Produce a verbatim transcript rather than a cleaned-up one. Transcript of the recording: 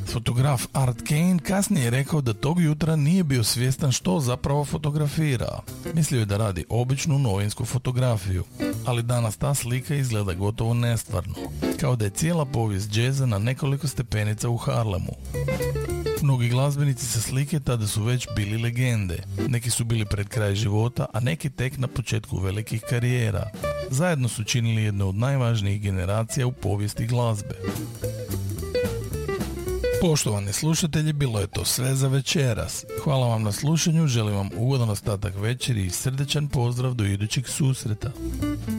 Fotograf Art Kane kasnije je rekao da tog jutra nije bio svjestan što zapravo fotografira. Mislio je da radi običnu novinsku fotografiju, ali danas ta slika izgleda gotovo nestvarno, kao da je cijela povijest džeza na nekoliko stepenica u Harlemu. Mnogi glazbenici sa slike tada su već bili legende. Neki su bili pred kraj života, a neki tek na početku velikih karijera. Zajedno su činili jednu od najvažnijih generacija u povijesti glazbe. Poštovani slušatelji, bilo je to sve za večeras. Hvala vam na slušanju, želim vam ugodan ostatak večeri i srdečan pozdrav do idućeg susreta.